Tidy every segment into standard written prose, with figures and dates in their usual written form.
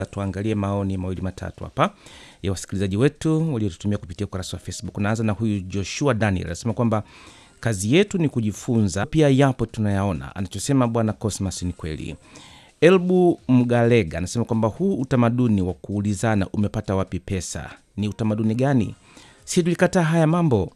Tuangalie maoni mawili matatu hapa ya wasikilizaji wetu waliotutumia kupitia ukurasa wa Facebook. Naanza na huyu Joshua Daniel, anasema kwamba kazi yetu ni kujifunza, pia yapo tunayaona. Anachosema bwana Cosmas ni kweli. Elbu Mgalega anasema kwamba huu utamaduni wa kuulizana umepata wapi pesa ni utamaduni gani? Si tulikataa haya mambo.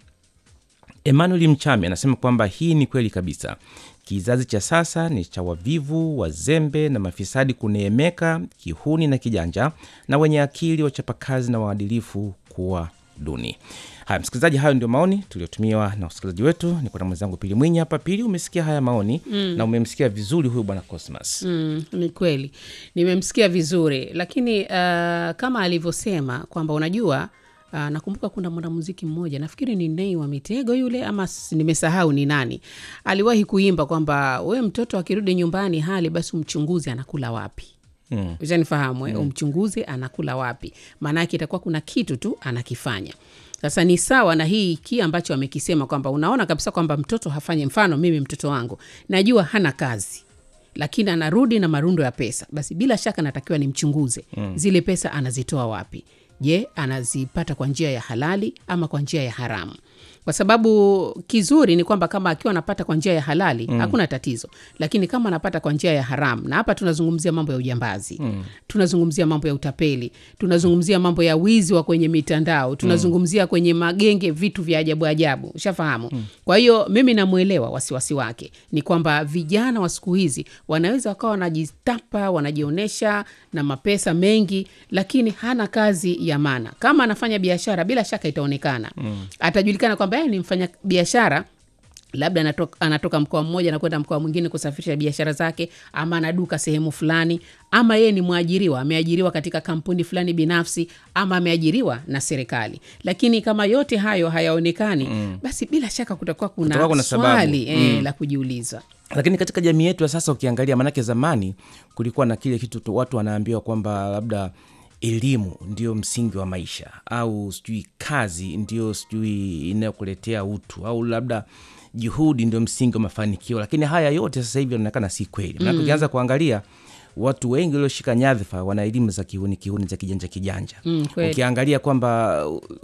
Emmanuel Mchami anasema kwamba hii ni kweli kabisa. Kizazi cha sasa ni cha wavivu, wazembe na mafisadi kuneemeka, kihuni na kijanja, na wenye akili wachapakazi na waadilifu kuwa duni. Haya msikilizaji, hayo ndio maoni tuliotumiwa na wasikilizaji wetu. Niko na mwenzangu Pili Mwinyi hapa. Pili, umesikia haya maoni na umemsikia vizuri huyu bwana Cosmas. Ni kweli. Nimemsikia vizuri, lakini kama alivyosema kwamba unajua, nakumbuka kuna mwanamuziki mmoja, nafikiri ni Nay wa Mitego yule, ama nimesahau ni nani, aliwahi kuimba kwamba we mtoto akirudi nyumbani hali basi umchunguze anakula wapi. Unanifahamu umchunguze anakula wapi, maana yake itakuwa kuna kitu tu anakifanya. Sasa ni sawa na hiki ambacho amekisema kwamba unaona kabisa kwamba mtoto hafanye. Mfano mimi mtoto wangu najua hana kazi, lakini anarudi na marundo ya pesa, basi bila shaka natakiwa nimchunguze zile pesa anazitoa wapi. Je, anazipata kwa njia ya halali ama kwa njia ya haramu? Kwa sababu kizuri ni kwamba kama akiwa anapata kwa njia ya halali hakuna tatizo, lakini kama anapata kwa njia ya haramu, na hapa tunazungumzia mambo ya ujambazi, tunazungumzia mambo ya utapeli, tunazungumzia mambo ya wizi wa kwenye mitandao, tunazungumzia kwenye magenge vitu vya ajabu ajabu, ushafahamu. Kwa hiyo mimi namuelewa wasiwasi wake, ni kwamba vijana wa siku hizi wanaweza wakawa wanajitapa, wanajionesha na mapesa mengi, lakini hana kazi ya maana. Kama anafanya biashara bila shaka itaonekana, atajulikana kwamba ni mfanya biashara, labda anatoka mkoa mmoja na kwenda mkoa mwingine kusafirisha biashara zake, ama anaduka sehemu fulani, ama yeye ni mwajiriwa, ameajiriwa katika kampuni fulani binafsi, ama ameajiriwa na serikali. Lakini kama yote hayo hayaonekani, basi bila shaka kutakuwa kuna swali la kujiuliza. Lakini katika jamii yetu ya sasa ukiangalia, manake zamani kulikuwa na kile kitu watu wanaambiwa kwamba labda elimu ndio msingi wa maisha, au sijui kazi ndio sijui inayokuletea utu, au labda juhudi ndio msingi wa mafanikio. Lakini haya yote sasa hivi yanaonekana si kweli. Maana ukianza kuangalia watu wengi walioshika nyadhifa wana elimu za kihuni za kijanja. Ukiangalia kwamba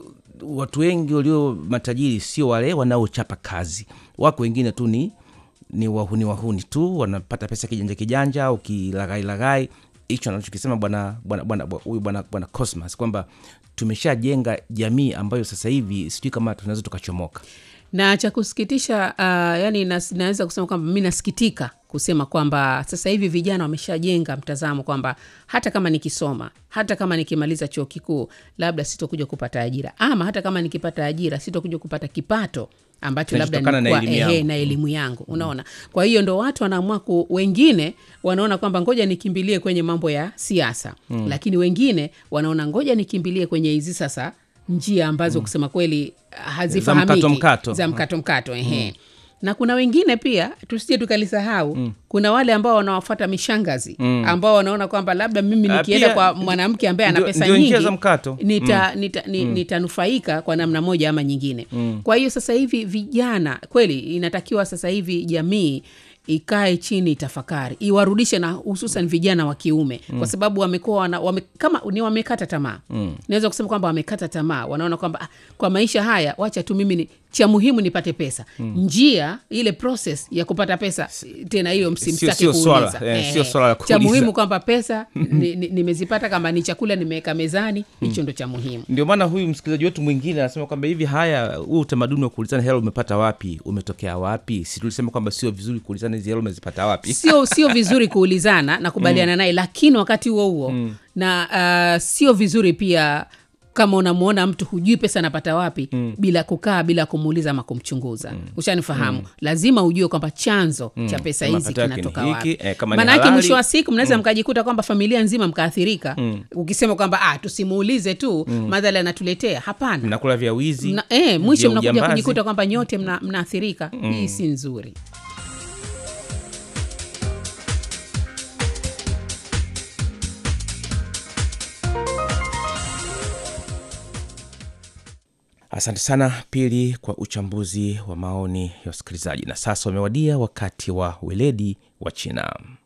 watu wengi walio matajiri sio wale wanaochapa kazi. Wako wengine tu ni wahuni tu, wanapata pesa kijanja au kilagai. Hicho anachokisema bwana Cosmas kwamba tumeshajenga jamii ambayo sasa hivi sijui kama tunaweza tukachomoka. Na cha kusikitisha, yani naweza kusema kwamba mimi nasikitika kusema kwamba sasa hivi vijana wameshajenga mtazamo kwamba hata kama nikisoma, hata kama nikimaliza chuo kikuu, labda sitokuja kupata ajira, ama hata kama nikipata ajira sitokuja kupata kipato ambacho labda ni kwa na elimu yangu. Unaona? Kwa hiyo ndo watu wanaamua, wengine wanaona kwamba ngoja nikimbilie kwenye mambo ya siasa, lakini wengine wanaona ngoja nikimbilie kwenye hizi sasa njia ambazo kusema kweli hazifahamiki, za mkato. Na kuna wengine pia tusije tukalisahau, kuna wale ambao wanawafuata mishangazi, ambao wanaona kwamba labda mimi nikienda kwa mwanamke ambaye ana pesa nyingi nitanufaika kwa namna moja ama nyingine. Kwa hiyo sasa hivi vijana kweli inatakiwa sasa hivi jamii ikae chini, tafakari, iwarudishe, na hususan vijana wa kiume, kwa sababu wamekuwa kama ni wamekata tamaa. Naweza kusema kwamba wamekata tamaa, wanaona kwamba kwa maisha haya wacha tu mimi cha muhimu nipate pesa. Njia ile process ya kupata pesa tena hiyo msimtaki kuuliza. Sio swala la kuuliza. Cha muhimu kwamba pesa nimezipata, kama ni chakula nimeweka mezani, hicho ndo cha muhimu. Ndio maana huyu msikilizaji wetu mwingine anasema kwamba hivi huu utamaduni wa kuulizana hela umepata wapi, umetokea wapi? Si tulisema kwamba sio vizuri kuulizana hizo hela umezipata wapi? Sio vizuri kuulizana, na kubaliana naye, lakini wakati huo na sio vizuri pia kama unamuona mtu hujui pesa anapata wapi, bila kukaa, bila kumuuliza ama kumchunguza. Ushanifahamu? Lazima ujue kwamba chanzo cha pesa hizi kinatoka wapi. Maana yake mwisho wa siku mnaweza mkajikuta kwamba familia nzima mkaathirika, ukisema kwamba tusimuulize tu, madhara yanatuletea. Hapana. Mnakula vya wizi. Mwisho mnakuja kujikuta kwamba nyote mnaathirika. Hii si nzuri. Asante sana Pili kwa uchambuzi wa maoni ya wasikilizaji. Na sasa umewadia wakati wa weledi wa China.